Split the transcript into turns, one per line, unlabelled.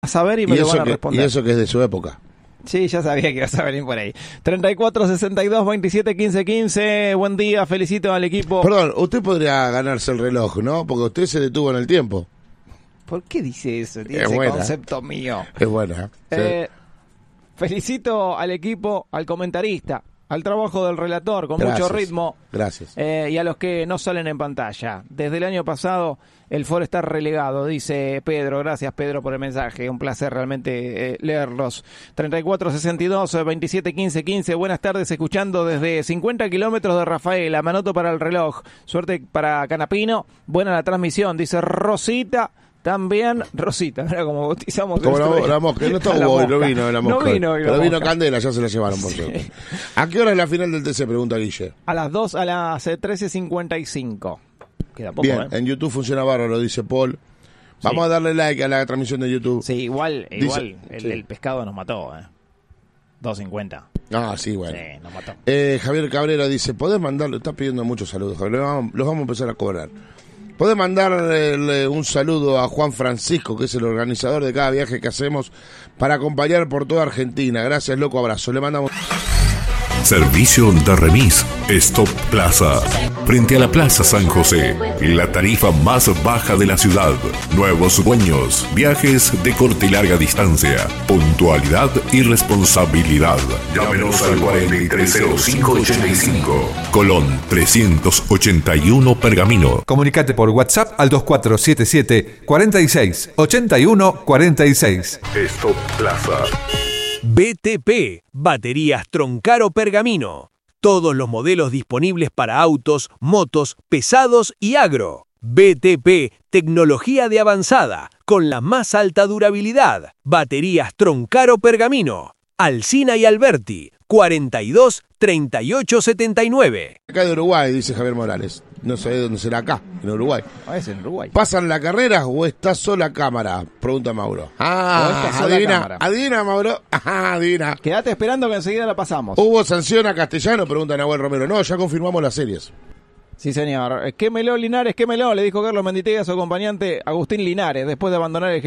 a saber y me lo van a responder.
Y eso que es de su época.
Sí, ya sabía que ibas a venir por ahí. 34 62 27 15 15. Buen día, felicito al equipo.
Perdón, usted podría ganarse el reloj, ¿no? Porque usted se detuvo en el tiempo.
¿Por qué dice eso? Tiene
Es
ese
buena.
concepto mío.
Es buena. Sí.
Felicito al equipo, al comentarista, al trabajo del relator con
Gracias.
mucho ritmo.
Gracias.
Y a los que no salen en pantalla. Desde el año pasado el foro está relegado, dice Pedro. Gracias, Pedro, por el mensaje. Un placer realmente leerlos. 34 62 27 15 15. Buenas tardes, escuchando desde 50 kilómetros de Rafaela. Me anoto para el reloj. Suerte para Canapino. Buena la transmisión, dice Rosita. También Rosita, mira como bautizamos.
Como la mosca, no está
la
hoy, no
mosca.
vino la mosca.
No vino hoy la
pero vino
mosca.
Candela, ya se la llevaron por cierto. ¿A qué hora es la final del TC? Pregunta Guille.
A las 2, a las 13:55. Queda poco,
Bien, en YouTube funciona bárbaro, dice Paul. Vamos a darle like a la transmisión de YouTube.
Sí, igual
Dice,
el pescado nos mató, 2.50.
Ah, sí, bueno.
Sí, nos mató.
Javier Cabrera dice, ¿podés mandarlo? Está pidiendo muchos saludos, Javier. Los vamos a empezar a cobrar. ¿Podés mandarle un saludo a Juan Francisco, que es el organizador de cada viaje que hacemos para acompañar por toda Argentina? Gracias, loco, abrazo. Le mandamos...
Servicio de remis Stop Plaza. Frente a la Plaza San José, la tarifa más baja de la ciudad. Nuevos dueños, viajes de corta y larga distancia, puntualidad y responsabilidad. Llámenos al 430585. Colón 381 Pergamino.
Comunicate por WhatsApp al 2477 46 81 46.
Stop Plaza.
BTP, baterías Troncaro Pergamino. Todos los modelos disponibles para autos, motos, pesados y agro. BTP, tecnología de avanzada, con la más alta durabilidad. Baterías Troncaro Pergamino. Alsina y Alberti, 42 38 79.
Acá de Uruguay, dice Javier Morales. No sé dónde será acá, en Uruguay.
Es en Uruguay.
¿Pasan la carrera o está sola cámara? Pregunta Mauro. Adivina, Mauro. Adivina.
Quédate esperando que enseguida la pasamos.
¿Hubo sanción a Castellano? Pregunta Nahuel Romero. No, ya confirmamos las series.
Sí, señor. Quémelo, Linares, quémelo, le dijo Carlos Menditegui a su acompañante Agustín Linares, después de abandonar el